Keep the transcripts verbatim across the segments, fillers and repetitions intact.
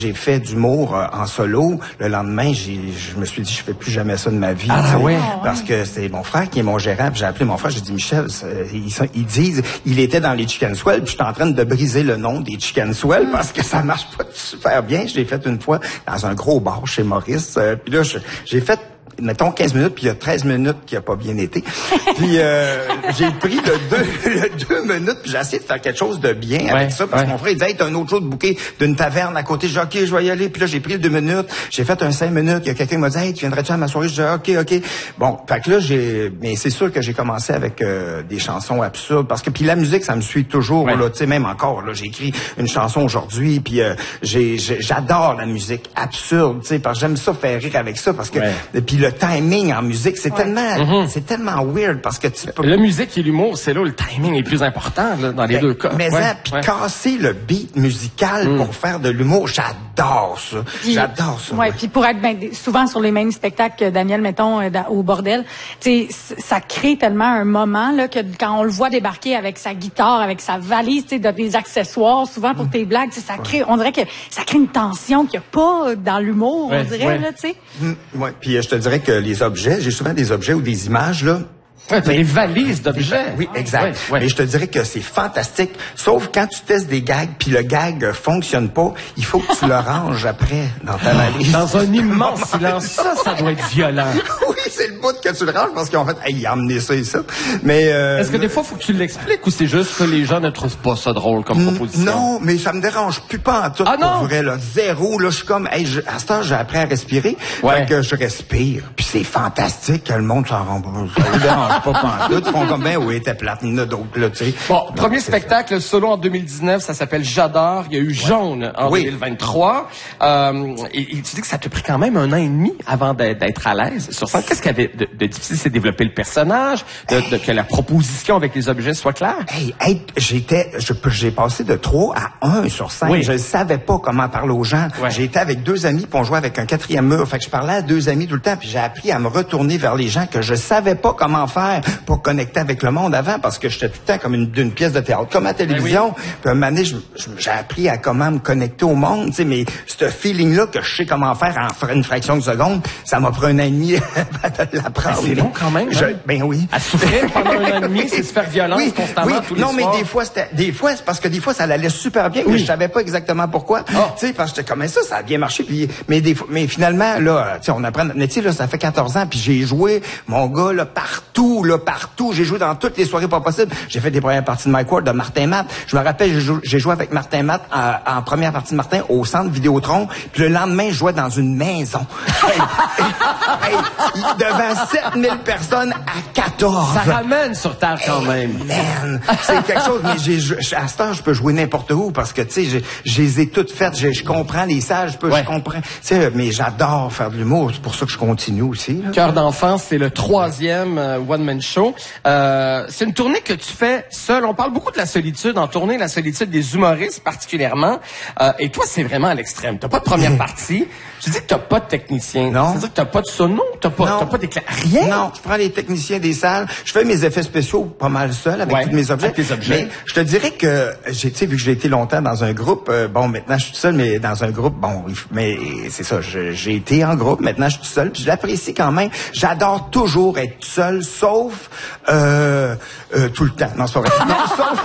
J'ai fait d'humour euh, en solo. Le lendemain, j'ai, je me suis dit, je fais plus jamais ça de ma vie. Ah ouais. Parce que c'est mon frère qui est mon gérant. Puis j'ai appelé mon frère, j'ai dit, Michel, ils, ils disent, il était dans les Chicken Swell. Puis j'étais en train de briser le nom des Chicken Swell parce que ça marche pas super bien. Je l'ai fait une fois dans un gros bar chez Maurice. Euh, puis là, je, j'ai fait mettons quinze minutes, puis il y a treize minutes qui a pas bien été. Puis euh, j'ai pris le deux, le deux minutes, puis j'ai essayé de faire quelque chose de bien ouais, avec ça, parce ouais. que mon frère, il disait, hey, t'as un autre show de bouquet d'une taverne à côté. J'ai dit, OK, je vais y aller. Puis là, j'ai pris le deux minutes, j'ai fait un cinq minutes. Il y a quelqu'un qui m'a dit, hey, tu viendrais-tu à ma soirée? J'ai dit, OK, OK. Bon, fait que là, j'ai... Mais c'est sûr que j'ai commencé avec euh, des chansons absurdes, parce que puis la musique, ça me suit toujours, ouais. là, tu sais, même encore, là, j'ai écrit une chanson aujourd'hui, puis euh, j'ai, j'ai, j'adore la musique absurde, tu sais, parce que j'aime ça faire rire avec ça, parce que... Ouais. Puis le timing en musique, c'est ouais. tellement, mm-hmm. c'est tellement weird parce que tu peux... La musique et l'humour, c'est là où le timing est plus important, là, dans les ben, deux cas. Mais ouais. hein, puis ouais. casser le beat musical mm. pour faire de l'humour, j'adore ça. Puis, j'adore ça. Ouais, ouais. Puis pour être ben, souvent sur les mêmes spectacles que Daniel, mettons, dans, au bordel, tu sais, ça crée tellement un moment là que quand on le voit débarquer avec sa guitare, avec sa valise, tu sais, des accessoires, souvent pour mm. tes blagues, ça crée, ouais. on dirait que ça crée une tension qu'il n'y a pas dans l'humour, ouais. on dirait ouais. là, tu sais. Mm. Ouais. Puis euh, je te dirais que les objets, j'ai souvent des objets ou des images, là. Ouais, t'as des valises d'objets. Oui, exact. Ouais, ouais. Mais je te dirais que c'est fantastique. Sauf quand tu testes des gags, puis le gag fonctionne pas, il faut que tu le ranges après dans ta valise. Dans un immense silence. Ça, ça doit être violent. Oui, c'est le bout que tu le ranges parce qu'en fait, hey, il a amené ça et ça. Mais euh, est-ce que des fois, il faut que tu l'expliques ou c'est juste que les gens ne trouvent pas ça drôle comme proposition? Non, mais ça me dérange plus pas en tout. Ah non? Pour vrai, là, zéro. Là, je suis comme, hey, je, à ce temps, j'ai appris à respirer. Ouais. Fait que je respire. Puis c'est fantastique que le monde s'en rend pas. Ça me dérange pas pantoute. Ils font comme, ben oui, t'es plate, il y en a d'autres, là, tu sais. Bon, donc, premier spectacle ça. Solo en deux mille dix-neuf, ça s'appelle J'adore. Il y a eu ouais. Jaune en oui. deux mille vingt-trois. Euh, et, et tu dis que ça te pris quand même un an et demi avant d'être à l'aise sur scène. Qu'est-ce qu'il y avait de, de difficile? C'est développer le personnage, de, hey. de, que la proposition avec les objets soit claire? Hey, hey, j'étais, je, j'ai passé de trois à un sur scène. Oui. Je ne savais pas comment parler aux gens. Ouais. J'ai été avec deux amis, puis on jouait avec un quatrième mur. Fait que je parlais à deux amis tout le temps, puis j'ai appris à me retourner vers les gens que je savais pas comment faire pour connecter avec le monde avant, parce que j'étais tout le temps comme une, une pièce de théâtre, comme à la télévision. Ben oui. Puis un moment donné, je, je, j'ai appris à comment me connecter au monde, tu sais, mais ce feeling-là que je sais comment faire en une fraction de seconde, ça m'a pris un an et demi à l'apprendre. C'est long quand même. Je, ben oui. À souffrir pendant un an et demi, c'est se faire violence oui, constamment oui. tous les non, soirs. Non, mais des fois, c'était, des fois, c'est parce que des fois, ça allait super bien, oui. mais je savais pas exactement pourquoi. Oh. Tu sais, parce que j'étais comme ça, ça a bien marché, puis, mais des fois, mais finalement, là, tu sais, on apprend, mais tu sais, là, ça fait quatorze ans, puis j'ai joué, mon gars, là, partout, là, partout, j'ai joué dans toutes les soirées pas possibles. J'ai fait des premières parties de Mike Ward, de Martin Matt. Je me rappelle, j'ai joué, j'ai joué avec Martin Matt en, en première partie de Martin au centre Vidéotron, puis le lendemain, je jouais dans une maison. hey, hey, devant sept mille personnes à quatorze. Ça ramène sur terre quand même. Man, c'est quelque chose, mais j'ai, à ce temps, je peux jouer n'importe où parce que, tu sais, je les ai toutes faites. Je, je comprends les salles, je peux, ouais. je comprends. Tu sais, mais j'adore faire de l'humour. C'est pour ça que je continue aussi. Cœur d'enfant, c'est le troisième euh, one-man show. Euh, c'est une tournée que tu fais seul. On parle beaucoup de la solitude en tournée, la solitude des humoristes particulièrement. Euh, et toi, c'est vraiment à l'extrême. T'as pas de première partie. Tu dis que t'as pas de technicien. Non. C'est-à-dire que t'as pas de sono, t'as pas, t'as pas d'éclair. Rien. Non, je prends les techniciens des salles. Je fais mes effets spéciaux pas mal seul avec ouais, tous mes objets. Avec tes objets. Mais je te dirais que j'ai, tu sais, vu que j'ai été longtemps dans un groupe, euh, bon, maintenant je suis tout seul, mais dans un groupe, bon, mais c'est ça, je, j'ai été en groupe, maintenant je suis tout seul, puis je l'apprécie quand même. J'adore toujours être tout seul, sauf euh, euh, tout le temps. Non, c'est pas vrai. Non,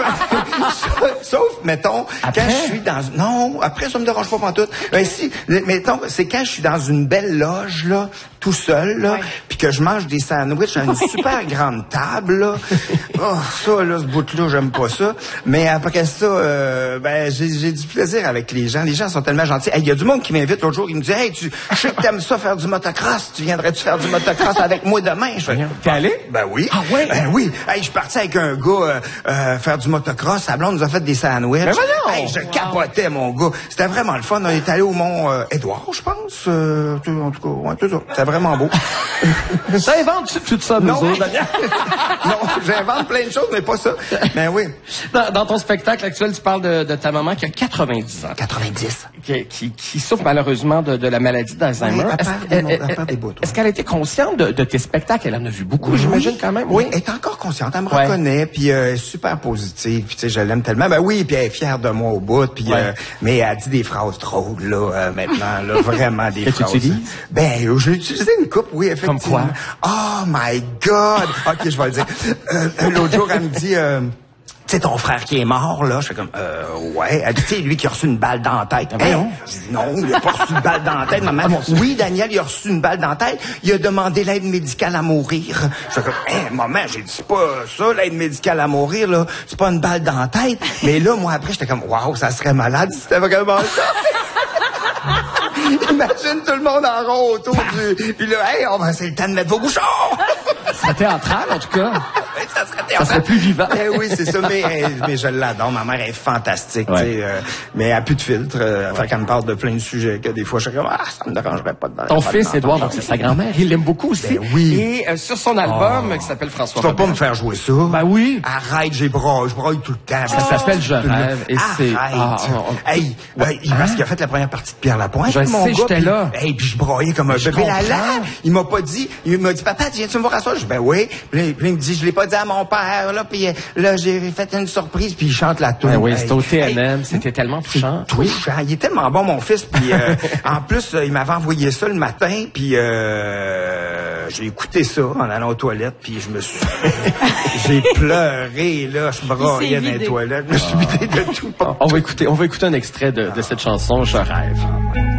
sauf, sauf, mettons, après? Quand je suis dans, non, après ça me dérange pas pantoute. Ben si, mettons, c'est quand je suis dans une belle loge là, tout seul là, ouais. puis que je mange des sandwichs à une super grande table là. Oh, ça là, ce bout-là, j'aime pas ça. Mais après ça, euh, ben j'ai, j'ai du plaisir avec les gens. Les gens sont tellement gentils. Il hey, y a du monde qui m'invite l'autre jour, il me dit, hey, tu, je sais que t'aimes ça faire du motocross. Tu viendrais-tu faire du motocross avec moi demain? Je fais, t'es allé? Ben oui. Ah ouais? Ben oui. Hey, je suis parti avec un gars euh, euh, faire du motocross. Sa blonde nous a fait des sandwichs. Ben voyons! Hey, je wow. capotais mon gars. C'était vraiment le fun. On est allé au Mont euh, Édouard, je pense. Euh, en tout cas, ouais, tout ça. C'était vraiment beau. T'inventes tout ça, non. nous autres, non, j'invente plein de choses, mais pas ça. Ben oui. Dans, dans ton spectacle actuel, tu parles de, de ta maman qui a quatre-vingt-dix ans. quatre-vingt-dix. Qui, qui, qui souffre malheureusement de, de la maladie d'Alzheimer. Oui, est-ce, elle, elle, elle, elle, est-ce qu'elle a été consciente de, de tes spectacles? Elle en a vu beaucoup, oui, j'imagine, quand même. Oui, elle est encore consciente. Elle me ouais. reconnaît, puis euh, elle est super positive. Puis, tu sais, je l'aime tellement. Ben oui, puis elle est fière de moi. moi au bout, puis Ouais. euh, mais elle dit des phrases drôles, là, euh, maintenant, là, vraiment des Que tu phrases. utilises? Ben, j'ai utilisé une coupe, oui, effectivement. Comme quoi? Oh my God! OK, je vais le dire. Euh, l'autre jour, elle me dit... Euh, tu sais, ton frère qui est mort, là, je fais comme, euh, ouais. Elle dit, tu sais, lui qui a reçu une balle dans la tête. Ah, Hein? Je dis, non, il a pas reçu une balle dans la tête, maman. Oui, Daniel, il a reçu une balle dans la tête. Il a demandé l'aide médicale à mourir. Je fais comme, hein, maman, j'ai dit, c'est pas ça, l'aide médicale à mourir, là. C'est pas une balle dans la tête. Mais là, moi, après, j'étais comme, waouh, ça serait malade si c'était vraiment ça. Imagine tout le monde en rond autour du... Puis là, hey, on va, c'est le temps de mettre vos bouchons! Ça serait théâtral, en tout cas. Ça serait, Ça serait plus vivant. Eh oui, c'est ça, mais, mais je l'adore. Ma mère est fantastique, Ouais. tu sais, euh, mais elle a plus de filtre. Euh, ouais. Fait qu'elle me parle de plein de sujets que des fois, je suis comme, ah, ça me dérangerait pas de... Ton pas fils, de Édouard, donc c'est sa grand-mère. Il l'aime beaucoup aussi. Ben oui. Et euh, sur son album, Oh. qui s'appelle François Tu vas pas Robert. me faire jouer ça. Ben oui. Arrête, j'ai braille, je braille tout le temps. Ça s'appelle Je rêve, et c'est- Arrête. Ah, ah, ah. Hey, ben, il- parce qu'il a fait la première partie de Pierre Lapointe, Je mon sais, gars, j'étais puis- là. Hey, puis je braillais comme un Je bébé comprends. lala. Il m'a pas dit, il m'a dit, papa, tu viens-tu me voir à soir? Je dis, ben oui. Puis là, puis il me dit, je l'ai pas dit à mon père, là, puis euh, là, j'ai fait une surprise, puis il chante la tune. Ben oui, Hey, c'était au T N M, hey, c'était tellement touchant. touchant. Il est tellement bon, mon fils. Puis euh, en plus, euh, il m'avait envoyé ça le matin. Puis euh, j'ai écouté ça en allant aux toilettes. Puis je me suis... j'ai pleuré, là. Je braillais dans les vidé. toilettes. Je me suis vidé de tout. On va écouter, on va écouter un extrait de, de cette chanson, Je rêve.